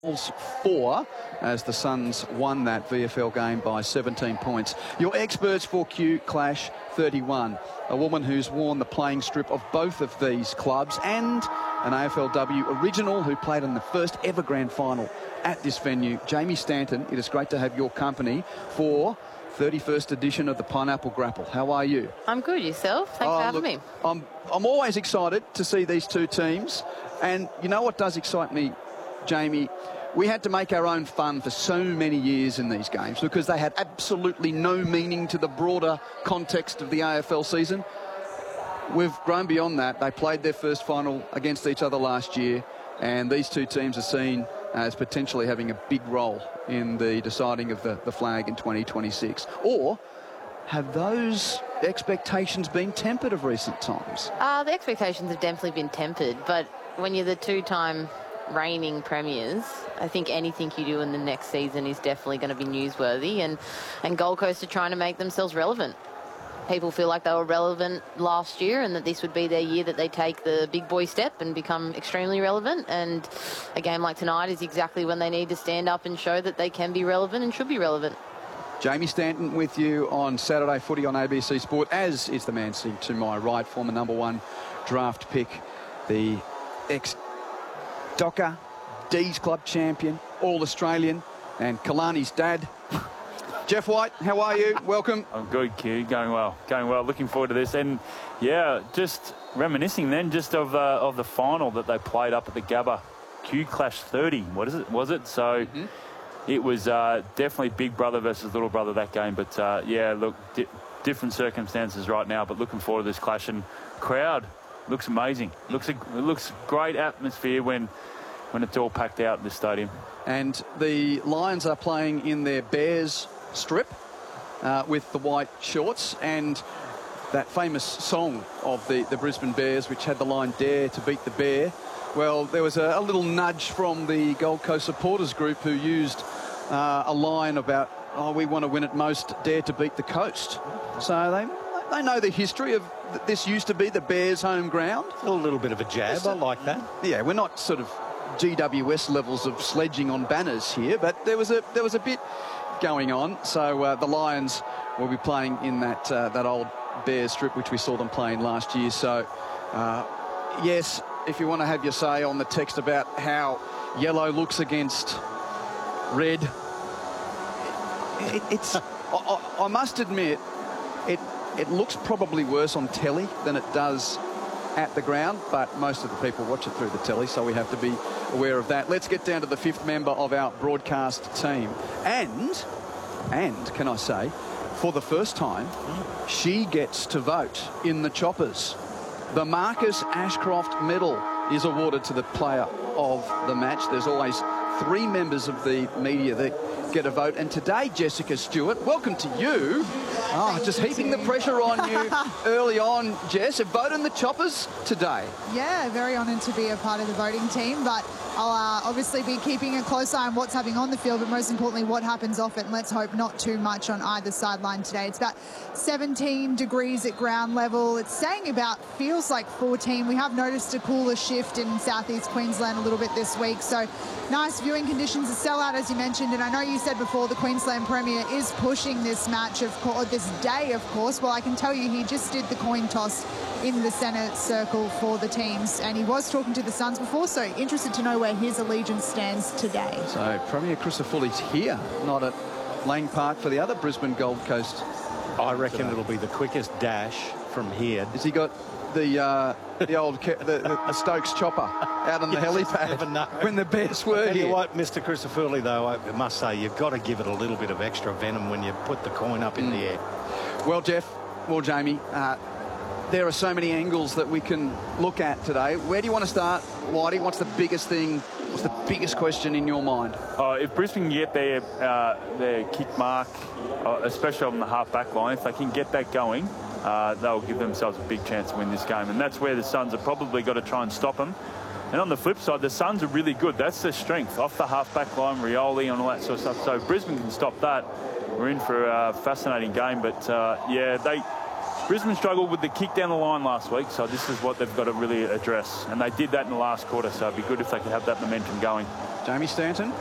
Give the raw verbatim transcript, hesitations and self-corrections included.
Four as the Suns won that V F L game by seventeen points. Your experts for Q Clash thirty-one, a woman who's worn the playing strip of both of these clubs and an A F L W original who played in the first ever grand final at this venue. Jamie Stanton, it is great to have your company for thirty-first edition of the Pineapple Grapple. How are you? I'm good. Yourself? Thanks oh, for having look, me. I'm, I'm always excited to see these two teams. And you know what does excite me, Jamie? We had to make our own fun for so many years in these games because they had absolutely no meaning to the broader context of the A F L season. We've grown beyond that. They played their first final against each other last year, and these two teams are seen as potentially having a big role in the deciding of the, the flag in twenty twenty-six. Or have those expectations been tempered of recent times? Uh, the expectations have definitely been tempered, but when you're the two-time reigning premiers, I think anything you do in the next season is definitely going to be newsworthy, and, and Gold Coast are trying to make themselves relevant. People feel like they were relevant last year and that this would be their year that they take the big boy step and become extremely relevant, and a game like tonight is exactly when they need to stand up and show that they can be relevant and should be relevant. Jamie Stanton with you on Saturday Footy on A B C Sport, as is the man sitting to my right, former number one draft pick, the ex-Docker, D's Club champion, All-Australian, and Kalani's dad. Jeff White, how are you? Welcome. I'm good, Q. Going well. Going well. Looking forward to this. And, yeah, just reminiscing then just of, uh, of the final that they played up at the Gabba. Q Clash thirty. What is it? Was it? So mm-hmm. It was uh, definitely big brother versus little brother, that game. But, uh, yeah, look, di different circumstances right now, but looking forward to this clash. And crowd looks amazing. Looks a, it looks great atmosphere when, when it's all packed out in the stadium. And the Lions are playing in their Bears strip uh, with the white shorts, and that famous song of the, the Brisbane Bears, which had the line "Dare to beat the bear." Well, there was a, a little nudge from the Gold Coast supporters group who used uh, a line about, oh, we want to win at most, dare to beat the coast. So they they know the history of th this used to be the Bears' home ground. A little bit of a jab, I like that. Yeah, we're not sort of G W S levels of sledging on banners here, but there was a there was a bit going on. So uh, the Lions will be playing in that uh, that old Bears strip, which we saw them playing last year. So uh, yes, if you want to have your say on the text about how yellow looks against red, it, it's I, I, I must admit it it looks probably worse on telly than it does at the ground, but most of the people watch it through the telly, so we have to be aware of that. Let's get down to the fifth member of our broadcast team. And, and can I say, for the first time, she gets to vote in the Choppers. The Marcus Ashcroft Medal is awarded to the player of the match. There's always three members of the media that get a vote. And today, Jessica Stewart, welcome to you. Oh, just heaping the pressure on you early on, Jess. A vote in the Choppers today. Yeah, very honoured to be a part of the voting team, but I'll uh, obviously be keeping a close eye on what's happening on the field, but most importantly, what happens off it, and let's hope not too much on either sideline today. It's about seventeen degrees at ground level. It's saying about, feels like fourteen. We have noticed a cooler shift in southeast Queensland a little bit this week, so nice viewing conditions. A sellout, as you mentioned, and I know you said before the Queensland Premier is pushing this match, of course, this day, of course. Well, I can tell you he just did the coin toss in the centre circle for the teams, and he was talking to the Suns before, so interested to know where his allegiance stands today. So Premier Crisafulli's here, not at Lang Park for the other Brisbane Gold Coast. I reckon today it'll be the quickest dash from here. Has he got the uh, the old the, the, the Stokes chopper out on the helipad when the Bears were Tell here? you what, Mister Crisafulli, though, I must say you've got to give it a little bit of extra venom when you put the coin up in mm. the air. Well, Jeff, well, Jamie, uh, there are so many angles that we can look at today. Where do you want to start, Whitey? What's the biggest thing, what's the biggest question in your mind? Uh, if Brisbane can get their, uh, their kick mark, uh, especially on the half-back line, if they can get that going, uh, they'll give themselves a big chance to win this game. And that's where the Suns have probably got to try and stop them. And on the flip side, the Suns are really good. That's their strength, off the half-back line, Rioli and all that sort of stuff. So if Brisbane can stop that, we're in for a fascinating game. But, uh, yeah, they... Brisbane struggled with the kick down the line last week, so this is what they've got to really address. And they did that in the last quarter, so it'd be good if they could have that momentum going. Jamie Stanton.